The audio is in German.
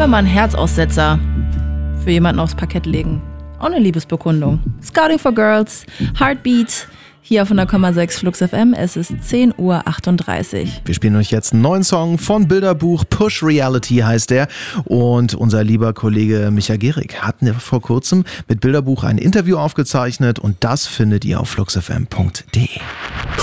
wir mal einen Herzaussetzer für jemanden aufs Parkett legen. Auch eine Liebesbekundung. Scouting for Girls, Heartbeat, hier auf 100,6 Flux FM. Es ist 10:38 Uhr. Wir spielen euch jetzt einen neuen Song von Bilderbuch. Push Reality heißt der. Und unser lieber Kollege Micha Gehrig hat vor kurzem mit Bilderbuch ein Interview aufgezeichnet. Und das findet ihr auf fluxfm.de.